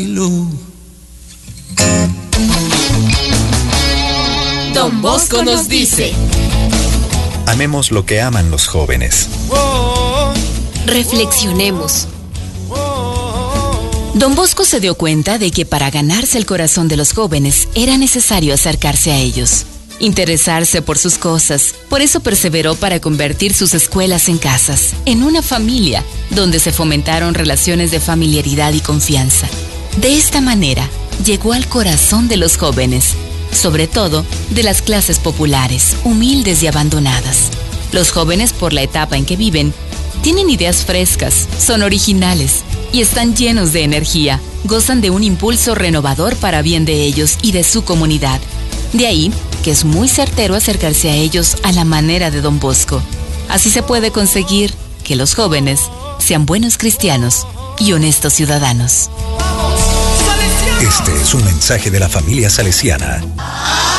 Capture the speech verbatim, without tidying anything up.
Don Bosco nos dice: amemos lo que aman los jóvenes. Reflexionemos. Don Bosco se dio cuenta de que para ganarse el corazón de los jóvenes era necesario acercarse a ellos, interesarse por sus cosas. Por eso perseveró para convertir sus escuelas en casas, en una familia, donde se fomentaron relaciones de familiaridad y confianza. De esta manera, llegó al corazón de los jóvenes, sobre todo de las clases populares, humildes y abandonadas. Los jóvenes, por la etapa en que viven, tienen ideas frescas, son originales y están llenos de energía. Gozan de un impulso renovador para bien de ellos y de su comunidad. De ahí que es muy certero acercarse a ellos a la manera de Don Bosco. Así se puede conseguir que los jóvenes sean buenos cristianos y honestos ciudadanos. Este es un mensaje de la familia salesiana.